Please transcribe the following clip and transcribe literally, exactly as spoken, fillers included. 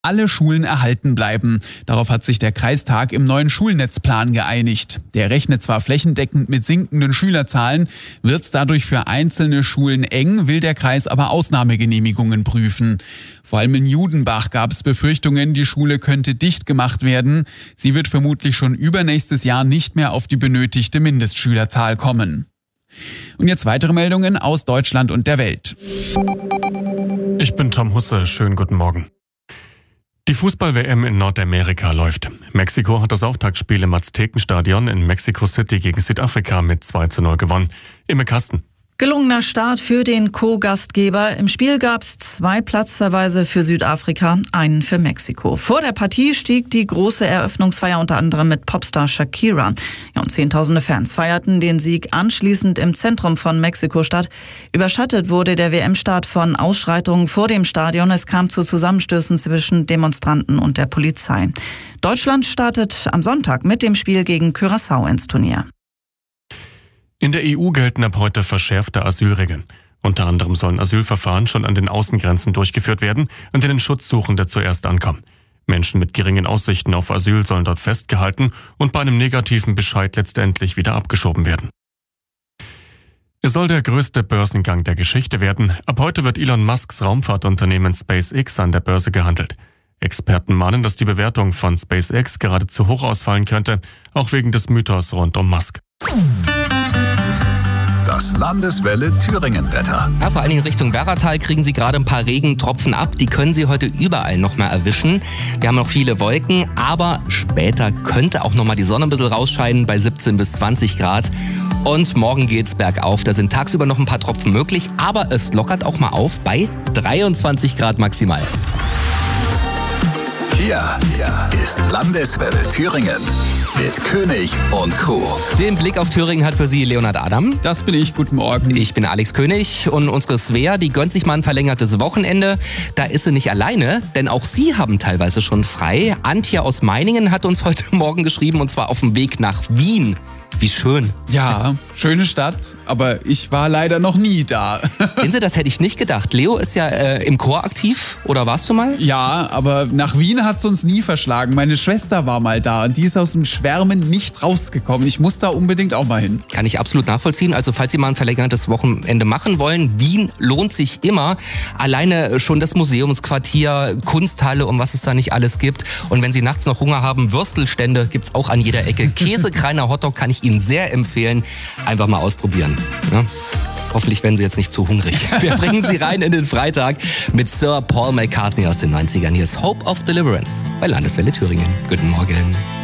alle Schulen erhalten bleiben. Darauf hat sich der Kreistag im neuen Schulnetzplan geeinigt. Der rechnet zwar flächendeckend mit sinkenden Schülerzahlen, wird es dadurch für einzelne Schulen eng, will der Kreis aber Ausnahmegenehmigungen prüfen. Vor allem in Judenbach gab es Befürchtungen, die Schule könnte dicht gemacht werden. Sie wird vermutlich schon übernächstes Jahr nicht mehr auf die benötigte Mindestschülerzahl kommen. Und jetzt weitere Meldungen aus Deutschland und der Welt. Ich bin Tom Husse, schönen guten Morgen. Die Fußball-W M in Nordamerika läuft. Mexiko hat das Auftaktspiel im Aztekenstadion in Mexico City gegen Südafrika mit zwei zu null gewonnen. Imme Kasten. Gelungener Start für den Co-Gastgeber. Im Spiel gab es zwei Platzverweise für Südafrika, einen für Mexiko. Vor der Partie stieg die große Eröffnungsfeier unter anderem mit Popstar Shakira. Ja, und zehntausende Fans feierten den Sieg anschließend im Zentrum von Mexiko-Stadt. Überschattet wurde der W M-Start von Ausschreitungen vor dem Stadion. Es kam zu Zusammenstößen zwischen Demonstranten und der Polizei. Deutschland startet am Sonntag mit dem Spiel gegen Curaçao ins Turnier. In der E U gelten ab heute verschärfte Asylregeln. Unter anderem sollen Asylverfahren schon an den Außengrenzen durchgeführt werden, an denen Schutzsuchende zuerst ankommen. Menschen mit geringen Aussichten auf Asyl sollen dort festgehalten und bei einem negativen Bescheid letztendlich wieder abgeschoben werden. Es soll der größte Börsengang der Geschichte werden. Ab heute wird Elon Musks Raumfahrtunternehmen SpaceX an der Börse gehandelt. Experten mahnen, dass die Bewertung von SpaceX gerade zu hoch ausfallen könnte, auch wegen des Mythos rund um Musk. Das Landeswelle Thüringen-Wetter. Ja, vor allen Dingen Richtung Werratal kriegen Sie gerade ein paar Regentropfen ab. Die können Sie heute überall noch mal erwischen. Wir haben noch viele Wolken, aber später könnte auch noch mal die Sonne ein bisschen rausscheinen bei siebzehn bis zwanzig Grad. Und morgen geht's bergauf. Da sind tagsüber noch ein paar Tropfen möglich, aber es lockert auch mal auf bei dreiundzwanzig Grad maximal. Hier ist Landeswelle Thüringen mit König und Crew. Den Blick auf Thüringen hat für Sie Leonhard Adam. Das bin ich, guten Morgen. Ich bin Alex König und unsere Svea, die gönnt sich mal ein verlängertes Wochenende. Da ist sie nicht alleine, denn auch sie haben teilweise schon frei. Antje aus Meiningen hat uns heute Morgen geschrieben und zwar auf dem Weg nach Wien. Wie schön. Ja, schöne Stadt, aber ich war leider noch nie da. Sehen Sie, das hätte ich nicht gedacht. Leo ist ja äh, im Chor aktiv, oder warst du mal? Ja, aber nach Wien hat es uns nie verschlagen. Meine Schwester war mal da und die ist aus dem Schwärmen nicht rausgekommen. Ich muss da unbedingt auch mal hin. Kann ich absolut nachvollziehen. Also falls Sie mal ein verlängertes Wochenende machen wollen, Wien lohnt sich immer. Alleine schon das Museumsquartier, Kunsthalle und was es da nicht alles gibt. Und wenn Sie nachts noch Hunger haben, Würstelstände gibt's auch an jeder Ecke. Käsekreiner Hotdog kann ich Ihnen sehr empfehlen. Einfach mal ausprobieren. Ja? Hoffentlich werden Sie jetzt nicht zu hungrig. Wir bringen Sie rein in den Freitag mit Sir Paul McCartney aus den neunzigern. Hier ist Hope of Deliverance bei Landeswelle Thüringen. Guten Morgen.